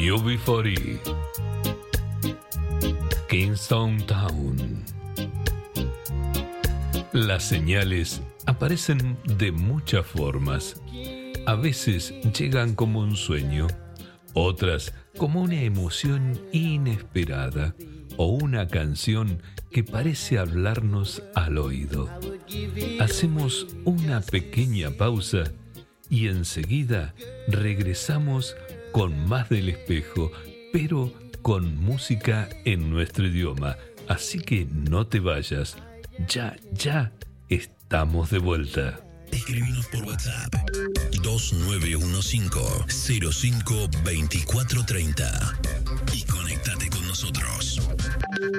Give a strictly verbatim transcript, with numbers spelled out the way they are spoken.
U B cuarenta, Kingston Town. Las señales aparecen de muchas formas. A veces llegan como un sueño, otras como una emoción inesperada o una canción que parece hablarnos al oído. Hacemos una pequeña pausa y enseguida regresamos con más del espejo, pero con música en nuestro idioma. Así que no te vayas. Ya, ya estamos de vuelta. Escribinos por WhatsApp dos nueve uno cinco cero cinco dos cuatro tres cero.